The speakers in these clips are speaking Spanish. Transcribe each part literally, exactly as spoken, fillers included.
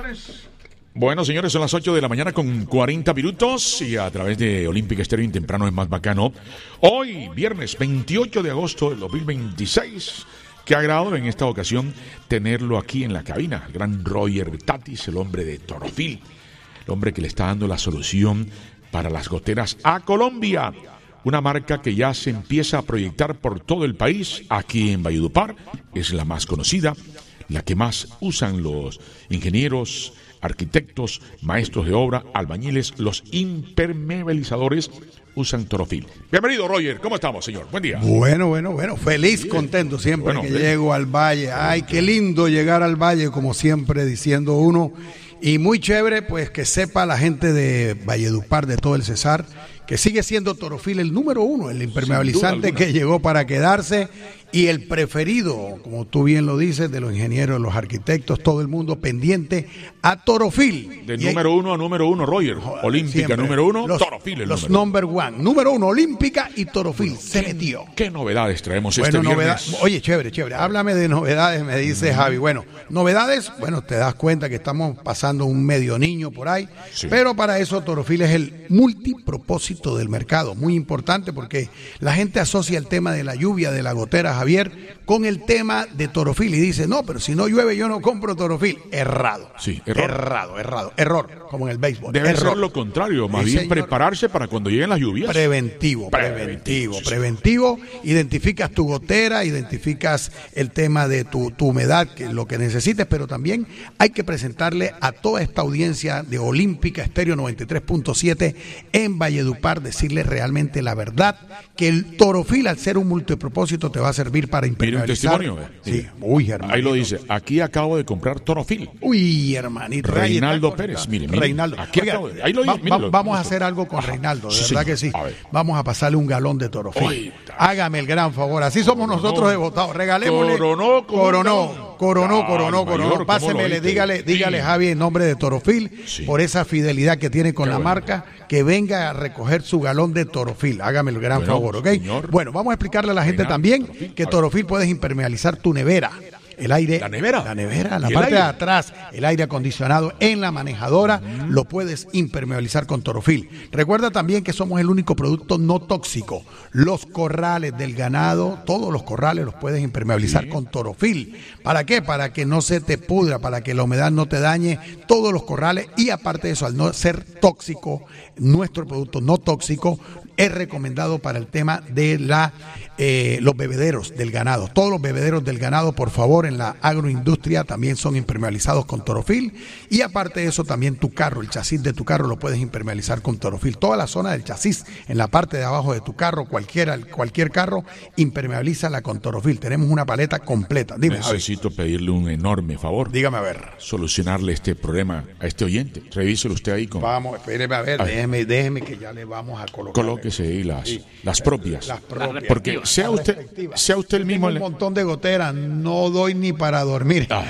Bueno, señores, son las ocho de la mañana con cuarenta minutos y a través de Olímpica Estéreo Temprano es más bacano. Hoy, viernes veintiocho de agosto del dos mil veintiséis, qué agrado en esta ocasión tenerlo aquí en la cabina. El gran Roger Tatis, el hombre de Torofil, el hombre que le está dando la solución para las goteras a Colombia. Una marca que ya se empieza a proyectar por todo el país. Aquí en Valledupar es la más conocida, la que más usan los ingenieros, arquitectos, maestros de obra, albañiles, los impermeabilizadores usan Torofil. Bienvenido, Roger. ¿Cómo estamos, señor? Buen día. Bueno, bueno, bueno. Feliz, bien, contento siempre bueno, que bien. llego al Valle. Ay, qué lindo llegar al Valle, como siempre diciendo uno. Y muy chévere, pues, que sepa la gente de Valledupar, de todo el Cesar, que sigue siendo Torofil el número uno, el impermeabilizante que llegó para quedarse y el preferido, como tú bien lo dices, de los ingenieros, los arquitectos, todo el mundo pendiente a Torofil. De número hay, uno a número uno, Roger. Olímpica siempre, número uno, los, Torofil el los número number one. Número uno, Olímpica y Torofil. Bueno, se ¿qué, metió. ¿Qué novedades traemos bueno, este novedad, viernes? Oye, chévere, chévere. Háblame de novedades, me dice mm. Javi. Bueno, novedades, bueno, te das cuenta que estamos pasando un medio niño por ahí, sí. Pero para eso Torofil es el multipropósito del mercado. Muy importante porque la gente asocia el tema de la lluvia, de la gotera, Javier, con el tema de Torofil y dice, no, pero si no llueve yo no compro Torofil. Errado. Sí, error. Errado, errado. Error, como en el béisbol. Debe error. ser lo contrario, más sí, bien señor. Prepararse para cuando lleguen las lluvias. Preventivo, preventivo, preventivo. preventivo. Identificas tu gotera, identificas el tema de tu, tu humedad, que es lo que necesites, pero también hay que presentarle a toda esta audiencia de Olímpica Estéreo noventa y tres punto siete en Valledupar, decirle realmente la verdad, que el Torofil, al ser un multipropósito, te va a servir para impermeabilizar. Mire un testimonio. Sí. Sí. Uy, hermanito. Ahí lo dice, aquí acabo de comprar Torofil. Uy, hermanito. Reinaldo Pérez, mire, mire. Reinaldo. Aquí Oiga, acabo de, ahí lo va, dice, va, vamos a hacer algo con Reinaldo, de sí, verdad señor. que sí. A vamos a pasarle un galón de Torofil. Oy, hágame el gran favor, así somos coronó, nosotros devotados. Regalémosle. Coronó, coronó, coronó, coronó, coronó. Pásemele, dígale, dígale, sí. Javi, en nombre de Torofil, sí. por esa fidelidad que tiene con Qué la bueno. marca, que venga a recoger su galón de Torofil. Hágame el gran bueno, favor, ¿ok? Señor. Bueno, vamos a explicarle a la gente Reinaldo, también Torofil. que Torofil puedes impermeabilizar tu nevera. El aire, la nevera, la nevera, la parte parte de atrás, el aire acondicionado en la manejadora, mm. lo puedes impermeabilizar con Torofil. Recuerda también que somos el único producto no tóxico. Los corrales del ganado, todos los corrales los puedes impermeabilizar sí. con Torofil. ¿Para qué? Para que no se te pudra, para que la humedad no te dañe todos los corrales y aparte de eso, al no ser tóxico, nuestro producto no tóxico es recomendado para el tema de la eh, los bebederos del ganado. Todos los bebederos del ganado, por favor, en la agroindustria también son impermeabilizados con Torofil y aparte de eso también tu carro, el chasis de tu carro lo puedes impermeabilizar con Torofil. Toda la zona del chasis, en la parte de abajo de tu carro, cualquiera, cualquier carro, impermeabilízala con Torofil. Tenemos una paleta completa. Dime, necesito Javi. pedirle un enorme favor. Dígame a ver. Solucionarle este problema a este oyente. Revíselo usted ahí con... Vamos, espéreme a ver, a déjeme, déjeme que ya le vamos a colocar. Colóquese ahí las, sí. las propias. Las propias. Porque sea usted, sea usted el mismo... Tengo un montón de goteras, no doy ni para dormir. Ah,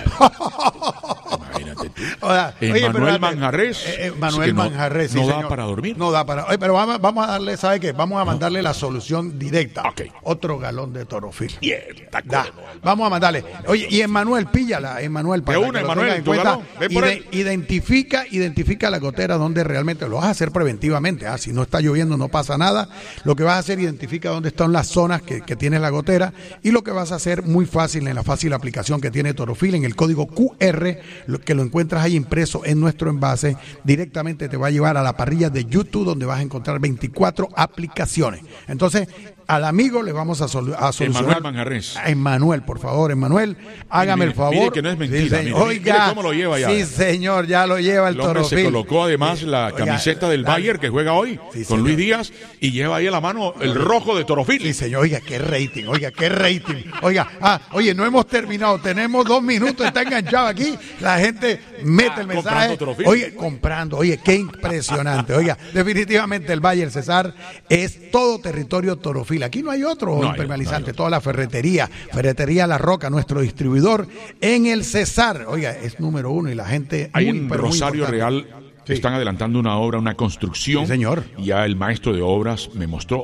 imagínate tú. O sea, Manuel Manjarres. Eh, eh, Manuel no, Manjarres, sí, no señor. da para dormir. No da para. Oye, pero vamos, vamos a darle, ¿sabe qué? Vamos a mandarle no. la solución directa. Okay. Otro galón de Torofil. Bien, da. Vamos a mandarle. Oye, y Emmanuel, píllala, Emmanuel, para de una, que Emmanuel, lo tenga en cuenta. Ven por Ide- identifica, identifica la gotera donde realmente lo vas a hacer preventivamente. ¿ah? Si no está lloviendo, no pasa nada. Lo que vas a hacer, identifica dónde están las zonas que, que tiene la gotera. Y lo que vas a hacer muy fácil en la fácil aplicación que tiene Torofil, en el código Q R, lo, que lo encuentras ahí impreso en nuestro envase, directamente te va a llevar a la parrilla de YouTube, donde vas a encontrar veinticuatro aplicaciones. Entonces, al amigo le vamos a, sol- a solucionar. Emmanuel Manjarres. A Emmanuel, por favor, Emmanuel, hágame mire, el favor. Mire que no es mentira. Sí, mire, oiga, mire cómo lo lleva ya. Sí, señor, ya lo lleva el, el hombre Torofil. se colocó además la Oiga, camiseta del la, Bayern que juega hoy sí, con señor. Luis Díaz y lleva ahí a la mano el rojo de Torofil. Sí, señor, oiga, qué rating, oiga, qué rating. Oiga, ah, oye, no hemos terminado, tenemos dos minutos, está enganchado aquí, la gente mete Ah, el mensaje. Torofil. Oye, comprando, oye, qué impresionante. Oiga, definitivamente el Valle del Cesar es todo territorio Torofil. Aquí no hay otro no impermeabilizante, hay, no hay toda la ferretería, Ferretería La Roca, nuestro distribuidor en el Cesar. Oiga, es número uno y la gente Ahí muy, en pero muy Rosario importante. Real Sí. están adelantando una obra, una construcción. Sí, señor. Ya el maestro de obras me mostró Torofil.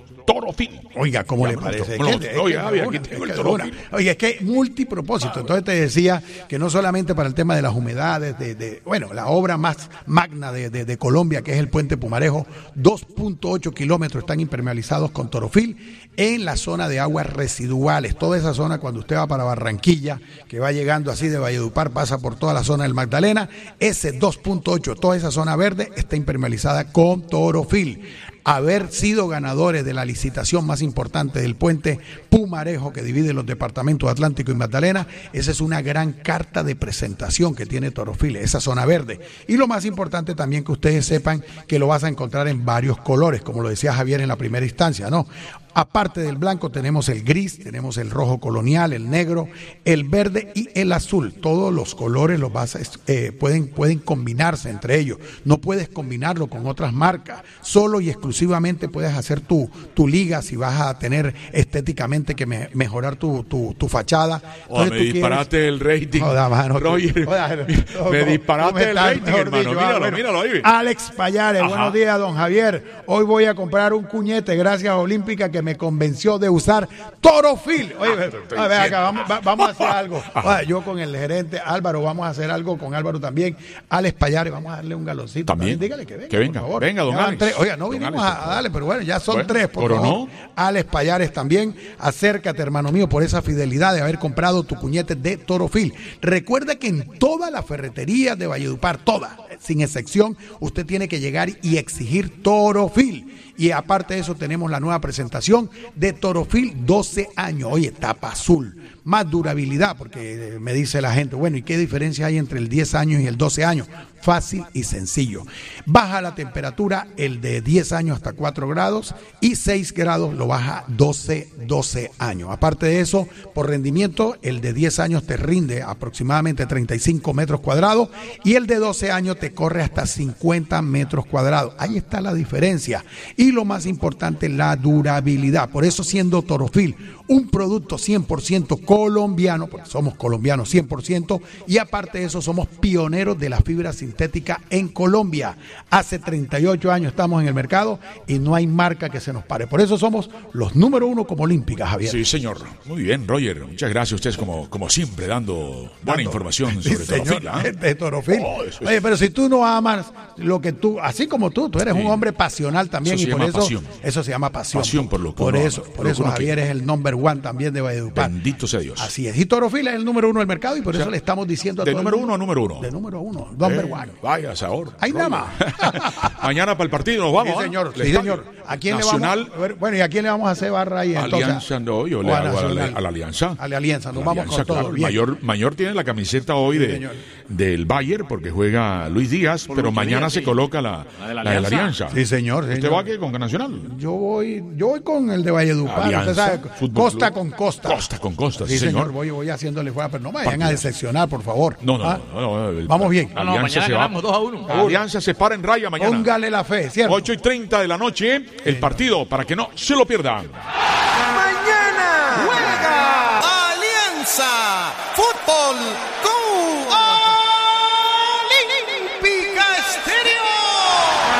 Torofil. Oiga, ¿cómo Ya, le no, parece? no, Es no, que- es no, que ya, de aquí una, tengo es el que de una. Torofil. Oiga, es que es multipropósito. Entonces te decía que no solamente para el tema de las humedades, de, de bueno, la obra más magna de, de, de Colombia, que es el puente Pumarejo, dos punto ocho kilómetros están impermeabilizados con Torofil en la zona de aguas residuales. Toda esa zona, cuando usted va para Barranquilla, que va llegando así de Valledupar, pasa por toda la zona del Magdalena, ese dos punto ocho, toda esa zona verde está impermeabilizada con Torofil. Haber sido ganadores de la licitación más importante del puente Pumarejo que divide los departamentos Atlántico y Magdalena, esa es una gran carta de presentación que tiene Torofil, esa zona verde. Y lo más importante también que ustedes sepan que lo vas a encontrar en varios colores, como lo decía Javier en la primera instancia, ¿no? Aparte del blanco tenemos el gris, tenemos el rojo colonial, el negro, el verde y el azul. Todos los colores los vas a, eh, pueden, pueden combinarse entre ellos. No puedes combinarlo con otras marcas. Solo y exclusivamente puedes hacer tu, tu liga si vas a tener estéticamente que me, mejorar tu, tu, tu fachada. Oh, me disparaste el rating. Joda, mano, Roger, joda, no, me no, disparaste el rating, mejor hermano. dicho, Míralo, ah, bueno. míralo ahí. Alex Payares, Ajá. buenos días, don Javier. Hoy voy a comprar un cuñete gracias a Olímpica que me convenció de usar Torofil. Oye, a ver, acá, vamos, va- vamos a hacer algo. Oye, yo con el gerente Álvaro, vamos a hacer algo con Álvaro también. Alex Payares, vamos a darle un galoncito. También. Dígale que venga, Que venga, por favor. venga, don Ya van Alex. tres. Oiga, no Don vinimos Alex, a, por a darle, pero bueno, ya son Bueno, tres, por coronó. favor. Alex Payares también, acércate, hermano mío, por esa fidelidad de haber comprado tu cuñete de Torofil. Recuerda que en todas las ferreterías de Valledupar, todas, sin excepción, usted tiene que llegar y exigir Torofil. Y aparte de eso tenemos la nueva presentación de Torofil doce años. Oye, tapa azul, más durabilidad, porque me dice la gente, bueno, ¿y qué diferencia hay entre el diez años y el doce años? Fácil y sencillo. Baja la temperatura, el de diez años hasta cuatro grados y seis grados lo baja doce, doce años. Aparte de eso, por rendimiento, el de diez años te rinde aproximadamente treinta y cinco metros cuadrados y el de doce años te corre hasta cincuenta metros cuadrados. Ahí está la diferencia. Y lo más importante, la durabilidad. Por eso, siendo Torofil un producto cien por ciento colombiano, porque somos colombianos cien por ciento, y aparte de eso somos pioneros de la fibra sintética en Colombia. Hace treinta y ocho años estamos en el mercado y no hay marca que se nos pare. Por eso somos los número uno como Olímpica, Javier. Sí, señor. Muy bien, Roger. Muchas gracias. Ustedes, como, como siempre, dando buena Dando- información Sí, sobre señor, Torofil. ¿ah? de Torofil. Oh, eso es- Oye, pero si tú no amas lo que tú, así como tú, tú eres Sí. un hombre pasional también Eso se y por llama eso pasión. eso se llama pasión. Pasión por lo que por uno eso, ama, por lo eso que uno Javier quiere. es el number one también de Valledupar. Bendito sea Dios. Así es. Y Torofil es el número uno del mercado y por eso le estamos diciendo a de todo el número mundo- uno a número uno. De número uno, number Eh, one. Vaya, ahora. Ahí nada más. Mañana para el partido nos vamos. Sí, ¿ah? señor. El Sí, estadio. señor. ¿A quién Nacional, le vamos? a ver, Bueno, ¿y a quién le vamos a hacer barra ahí entonces? Alianza, no, yo le O a hago a la, Nacional. a la Alianza. A la Alianza, nos A la vamos Alianza, con todo. claro. Bien. Mayor, Mayor tiene la camiseta hoy de, señor. del Bayern porque juega Luis Díaz, pero Lucho mañana Díaz, se sí. coloca la, La de la la de la Alianza. Alianza. Sí, señor. ¿Usted señor. va aquí con Nacional? Yo voy, yo voy con el de Valledupar, Alianza, usted sabe, Fútbol costa Club. con costa. Costa con costa, sí, sí, señor. señor. Voy, voy haciéndole fuera, pero no me vayan a Partidazo. decepcionar, por favor. No, no, ¿Ah? no, no, el- Vamos bien. No, no, Alianza mañana se va. ganamos dos a uno. Alianza se para en raya mañana. Póngale la fe, ¿cierto? ocho y treinta de la noche, el partido, para que no se lo pierdan.